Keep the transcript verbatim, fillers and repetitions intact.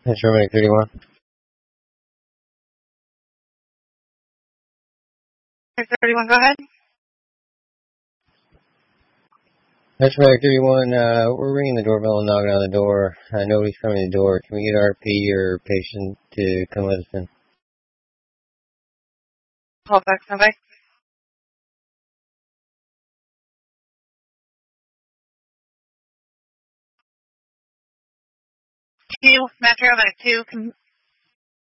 That's Roman thirty-one. thirty-one, go ahead. That's Roman thirty-one. Uh, we're ringing the doorbell and knocking on the door. Uh, nobody's coming to the door. Can we get R P or patient to come let us in? Hold back, somebody. Two, Metro, back two.